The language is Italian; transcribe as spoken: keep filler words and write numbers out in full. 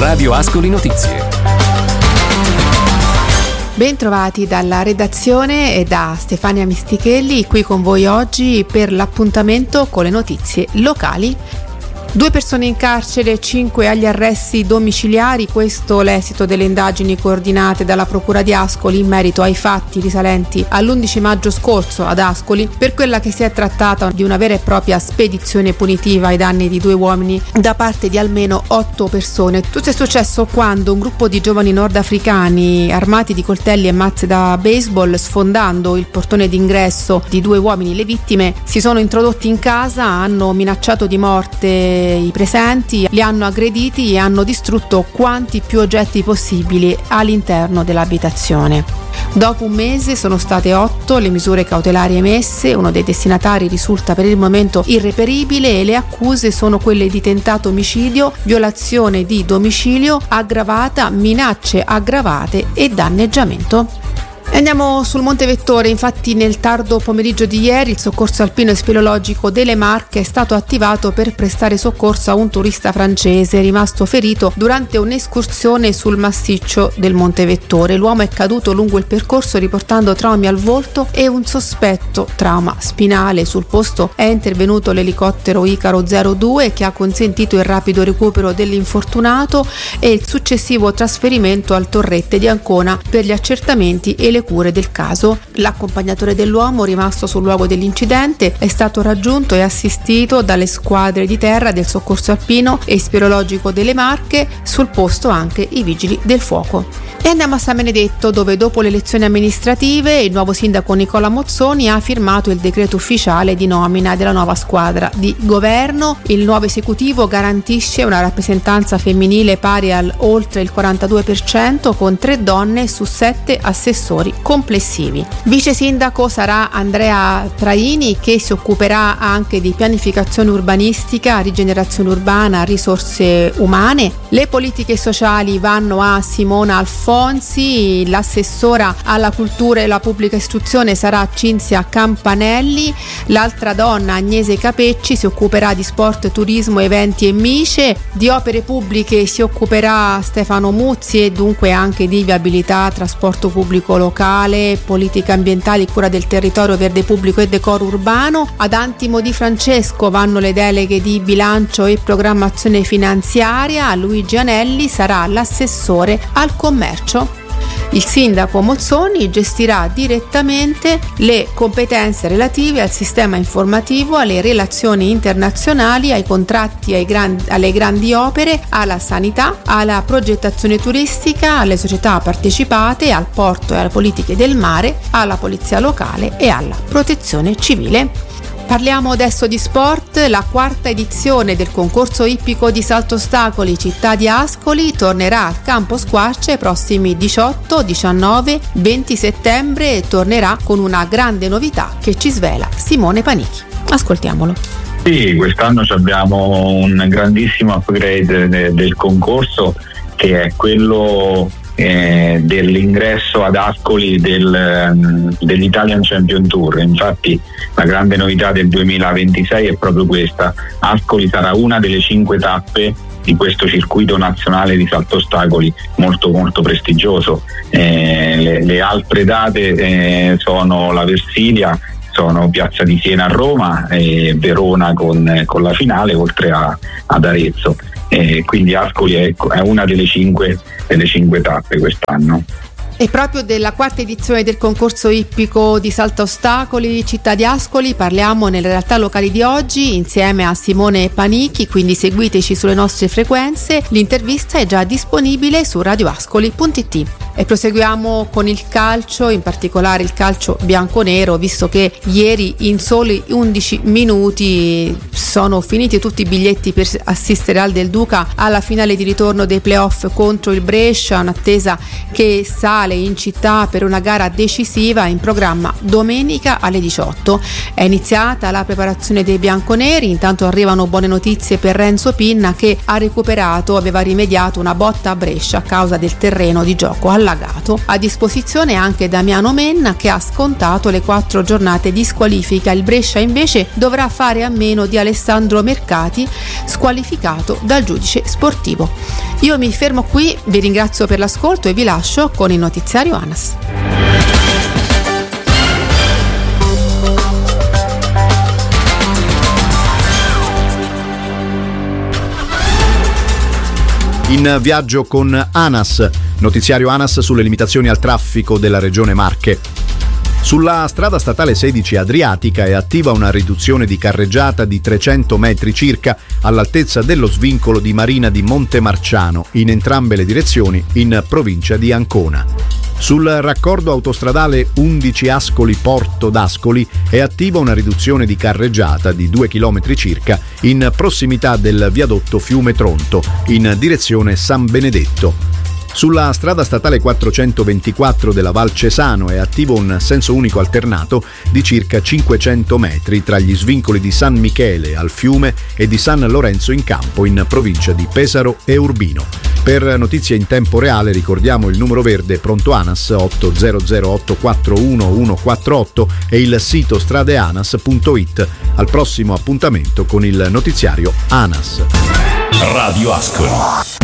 Radio Ascoli Notizie. Bentrovati dalla redazione e da Stefania Mistichelli, qui con voi oggi per l'appuntamento con le notizie locali. Due persone in carcere, cinque agli arresti domiciliari, questo l'esito delle indagini coordinate dalla Procura di Ascoli in merito ai fatti risalenti all'undici maggio scorso ad Ascoli, per quella che si è trattata di una vera e propria spedizione punitiva ai danni di due uomini da parte di almeno otto persone. Tutto è successo quando un gruppo di giovani nordafricani armati di coltelli e mazze da baseball, sfondando il portone d'ingresso di due uomini, le vittime, si sono introdotti in casa, hanno minacciato di morte i presenti, li hanno aggrediti e hanno distrutto quanti più oggetti possibili all'interno dell'abitazione. Dopo un mese sono state otto le misure cautelari emesse, uno dei destinatari risulta per il momento irreperibile e le accuse sono quelle di tentato omicidio, violazione di domicilio aggravata, minacce aggravate e danneggiamento. Andiamo sul Monte Vettore. Infatti nel tardo pomeriggio di ieri il soccorso alpino e speleologico delle Marche è stato attivato per prestare soccorso a un turista francese rimasto ferito durante un'escursione sul massiccio del Monte Vettore. L'uomo è caduto lungo il percorso riportando traumi al volto e un sospetto trauma spinale. Sul posto è intervenuto l'elicottero Icaro zero due che ha consentito il rapido recupero dell'infortunato e il successivo trasferimento al Torrette di Ancona per gli accertamenti e le cure del caso. L'accompagnatore dell'uomo, rimasto sul luogo dell'incidente, è stato raggiunto e assistito dalle squadre di terra del soccorso alpino e speleologico delle Marche, sul posto anche i vigili del fuoco. E andiamo a San Benedetto, dove dopo le elezioni amministrative il nuovo sindaco Nicola Mozzoni ha firmato il decreto ufficiale di nomina della nuova squadra di governo. Il nuovo esecutivo garantisce una rappresentanza femminile pari al oltre il quarantadue per cento, con tre donne su sette assessori complessivi. Vice sindaco sarà Andrea Traini, che si occuperà anche di pianificazione urbanistica, rigenerazione urbana, risorse umane. Le politiche sociali vanno a Simona Alfonsi, l'assessora alla cultura e la pubblica istruzione sarà Cinzia Campanelli, l'altra donna Agnese Capecci si occuperà di sport, turismo, eventi e mice, di opere pubbliche si occuperà Stefano Muzzi e dunque anche di viabilità, trasporto pubblico locale, politica ambientali, cura del territorio, verde pubblico e decoro urbano. Ad Antimo Di Francesco vanno le deleghe di bilancio e programmazione finanziaria, Luigi Anelli sarà l'assessore al commercio. Il sindaco Mozzoni gestirà direttamente le competenze relative al sistema informativo, alle relazioni internazionali, ai contratti ai grandi, alle grandi opere, alla sanità, alla progettazione turistica, alle società partecipate, al porto e alle politiche del mare, alla polizia locale e alla protezione civile. Parliamo adesso di sport. La quarta edizione del concorso ippico di salto ostacoli Città di Ascoli tornerà al campo Squarcia i prossimi diciotto, diciannove, venti settembre e tornerà con una grande novità che ci svela Simone Panichi. Ascoltiamolo. Sì, quest'anno abbiamo un grandissimo upgrade de- del concorso, che è quello eh, dell'ingresso ad Ascoli del, um, dell'Italian Champion Tour. Infatti la grande novità del duemilaventisei è proprio questa: Ascoli sarà una delle cinque tappe di questo circuito nazionale di salto ostacoli molto molto prestigioso. Eh, le, le altre date eh, sono la Versilia, sono Piazza di Siena a Roma e Verona con, con la finale, oltre a, ad Arezzo. Eh, quindi Ascoli è, è una delle cinque, delle cinque tappe quest'anno. E proprio della quarta edizione del concorso ippico di salto ostacoli Città di Ascoli parliamo nelle realtà locali di oggi insieme a Simone Panichi, quindi seguiteci sulle nostre frequenze. L'intervista è già disponibile su radioascoli punto it. E proseguiamo con il calcio, in particolare il calcio bianconero, visto che ieri in soli undici minuti sono finiti tutti i biglietti per assistere al Del Duca alla finale di ritorno dei playoff contro il Brescia, un'attesa che sale sale in città per una gara decisiva in programma domenica alle diciotto. È iniziata la preparazione dei bianconeri, intanto arrivano buone notizie per Renzo Pinna che ha recuperato, aveva rimediato una botta a Brescia a causa del terreno di gioco allagato. A disposizione anche Damiano Menna che ha scontato le quattro giornate di squalifica. Il Brescia invece dovrà fare a meno di Alessandro Mercati, squalificato dal giudice sportivo. Io mi fermo qui, vi ringrazio per l'ascolto e vi lascio con il notiziario ANAS. In viaggio con ANAS, notiziario ANAS sulle limitazioni al traffico della regione Marche. Sulla strada statale sedici Adriatica è attiva una riduzione di carreggiata di trecento metri circa all'altezza dello svincolo di Marina di Montemarciano in entrambe le direzioni in provincia di Ancona. Sul raccordo autostradale undici Ascoli Porto d'Ascoli è attiva una riduzione di carreggiata di due chilometri circa in prossimità del viadotto Fiume Tronto in direzione San Benedetto. Sulla strada statale quattrocentoventiquattro della Val Cesano è attivo un senso unico alternato di circa cinquecento metri tra gli svincoli di San Michele al Fiume e di San Lorenzo in Campo in provincia di Pesaro e Urbino. Per notizie in tempo reale ricordiamo il numero verde pronto ANAS otto zero zero otto quattro uno uno quattro otto e il sito stradeanas punto it. Al prossimo appuntamento con il notiziario ANAS. Radio Ascoli.